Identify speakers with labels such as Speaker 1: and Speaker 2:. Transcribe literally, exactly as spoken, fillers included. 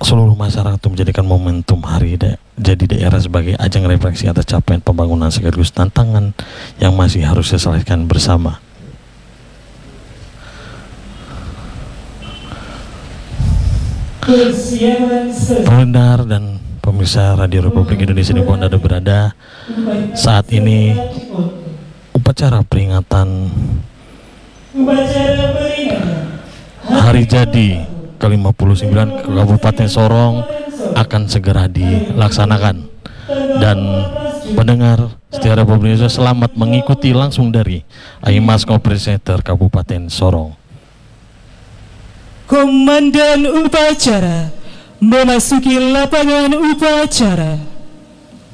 Speaker 1: seluruh masyarakat untuk menjadikan momentum hari da jadi daerah sebagai ajang refleksi atas capaian pembangunan sekaligus tantangan yang masih harus diselesaikan bersama. Pendengar dan pemirsa Radio Republik Indonesia di mana Anda berada, saat ini upacara peringatan Hari Jadi ke lima puluh sembilan Kabupaten Sorong akan segera dilaksanakan. Dan pendengar setia Republik Indonesia, selamat mengikuti langsung dari Aimas Conference Center Kabupaten Sorong.
Speaker 2: Komandan upacara memasuki lapangan upacara.